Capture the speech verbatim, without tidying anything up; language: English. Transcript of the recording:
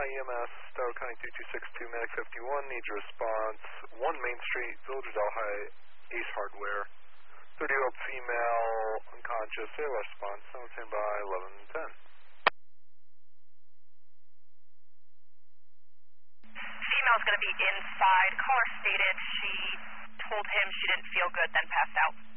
High E M S, Stour County two two six two, Medic fifty-one, needs a response. one Main Street, Village of Delhi, Ace Hardware. thirty-year-old female, unconscious, say response, someone stand by, eleven ten. Female's going to be inside. Caller stated she told him she didn't feel good, then passed out.